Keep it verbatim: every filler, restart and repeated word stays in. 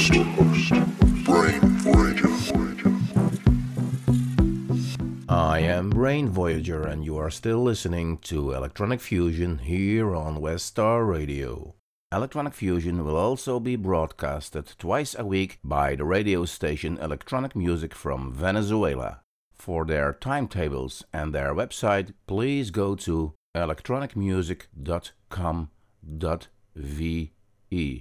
I am Brain Voyager, and you are still listening to Electronic Fusion here on Westar Radio. Electronic Fusion will also be broadcasted twice a week by the radio station Electronic Music from Venezuela. For their timetables and their website, please go to electronic music dot com dot v e.